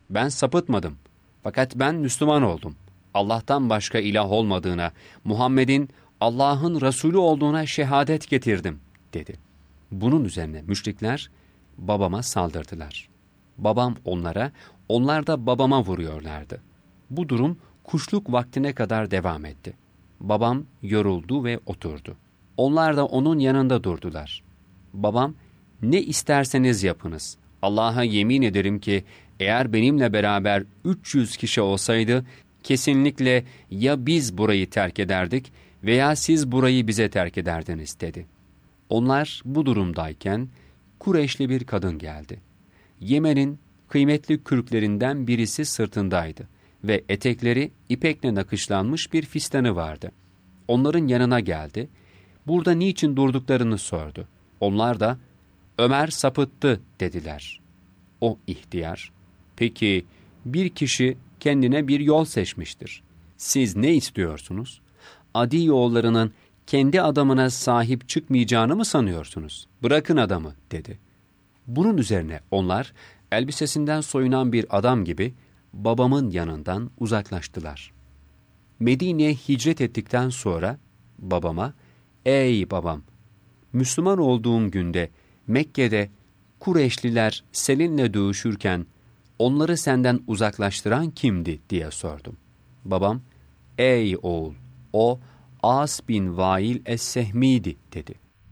Ben sapıtmadım. Fakat ben Müslüman oldum. Allah'tan başka ilah olmadığına, Muhammed'in Allah'ın Resulü olduğuna şehadet getirdim, dedi. Bunun üzerine müşrikler babama saldırdılar. Babam onlara, onlar da babama vuruyorlardı. Bu durum kuşluk vaktine kadar devam etti. Babam yoruldu ve oturdu. Onlar da onun yanında durdular. Babam, ne isterseniz yapınız. Allah'a yemin ederim ki eğer benimle beraber 300 kişi olsaydı, kesinlikle ya biz burayı terk ederdik veya siz burayı bize terk ederdiniz, dedi. Onlar bu durumdayken Kureyşli bir kadın geldi. Yemen'in kıymetli kürklerinden birisi sırtındaydı ve etekleri ipekle nakışlanmış bir fistanı vardı. Onların yanına geldi. Burada niçin durduklarını sordu. Onlar da Ömer sapıttı dediler. O ihtiyar, peki bir kişi kendine bir yol seçmiştir. Siz ne istiyorsunuz? Adi oğullarının kendi adamına sahip çıkmayacağını mı sanıyorsunuz? Bırakın adamı, dedi. Bunun üzerine onlar elbisesinden soyunan bir adam gibi babamın yanından uzaklaştılar. Medine'ye hicret ettikten sonra babama, ''Ey babam, Müslüman olduğum günde Mekke'de Kureyşliler seninle dövüşürken onları senden uzaklaştıran kimdi?'' diye sordum. Babam, ''Ey oğul, o As bin Vail es-Sehmi'di.'' dedi.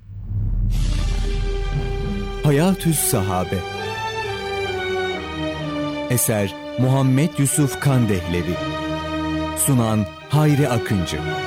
Hayatü's Sahabe. Eser Muhammed Yusuf Kandehlevi. Sunan Hayri Akıncı.